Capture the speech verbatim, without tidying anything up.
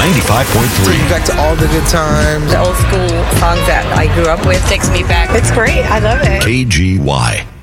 ninety-five point three. Take me back to all the good times. The old school songs that I grew up with takes me back. It's great. I love it. K G Y.